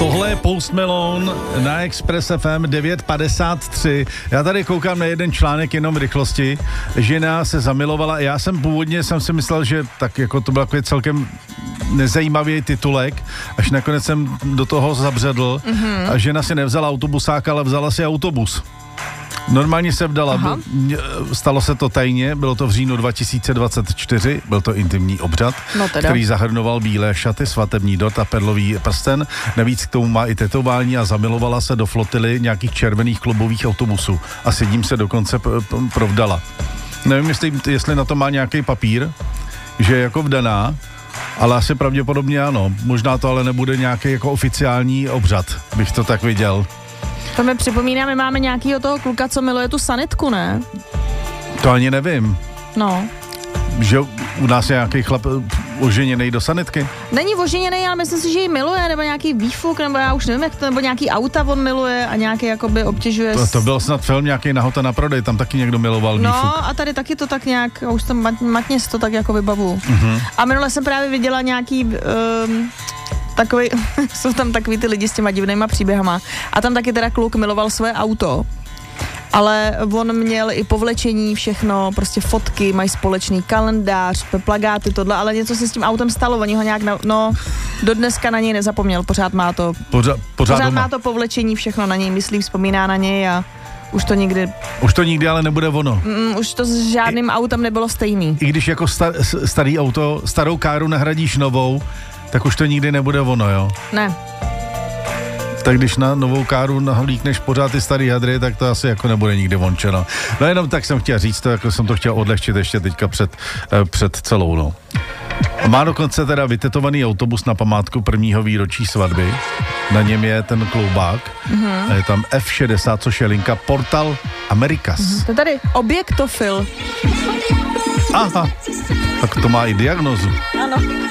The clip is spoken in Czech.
Tohle je Post Malone na Express FM 9:53. Já tady koukám na jeden článek jenom v rychlosti. Žena se zamilovala. Já jsem původně si myslel, že tak jako to byl takový celkem nezajímavý titulek, až nakonec jsem do toho zabředl. A žena si nevzala autobusák, ale vzala si autobus. Normálně se vdala, stalo se to tajně, bylo to v říjnu 2024, byl to intimní obřad, který zahrnoval bílé šaty, svatební dort a perlový prsten. Navíc k tomu má i tetování a zamilovala se do flotily nějakých červených klubových autobusů. A s jedním se dokonce provdala. Nevím, jestli na to má nějaký papír, že je jako vdaná, ale asi pravděpodobně ano. Možná to ale nebude nějaký jako oficiální obřad, bych to tak viděl. To mi připomíná, my máme nějakýho toho kluka, co miluje tu sanitku, ne? To ani nevím. No. Že u nás je nějaký chlap oženěnej do sanitky? Není oženěnej, ale myslím si, že ji miluje, nebo nějaký výfuk, nebo já už nevím, jak to, nebo nějaký auta on miluje a nějaký jakoby obtěžuje. To byl snad film nějaký Nahota na prodej, tam taky někdo miloval výfuk. No a tady taky to tak nějak, už to matně to tak jako vybavu. A minule jsem právě viděla nějaký... takový, jsou tam takový ty lidi s těma divnýma příběhama. A tam taky teda kluk miloval své auto, ale on měl i povlečení, všechno, prostě fotky, mají společný kalendář, plakáty, tohle, ale něco se s tím autem stalo, oni ho nějak, do dneska na něj nezapomněl, pořád má to, pořád má to povlečení, všechno na něj myslí, vzpomíná na něj a už to nikdy ale nebude ono. Už to s žádným autem nebylo stejný. I když jako starý auto, starou káru nahradíš novou, tak už to nikdy nebude ono, jo? Ne. Tak když na novou káru nahlíkneš pořád ty starý hadry, tak to asi jako nebude nikdy vončeno. No jenom tak jsem chtěl říct to, jako jsem to chtěl odlehčit ještě teďka před celou, no. Má dokonce teda vytetovaný autobus na památku prvního výročí svatby. Na něm je ten kloubák. A je tam F60, což je linka Portal Americas. To tady objektofil. Aha, tak to má i diagnózu. Ano.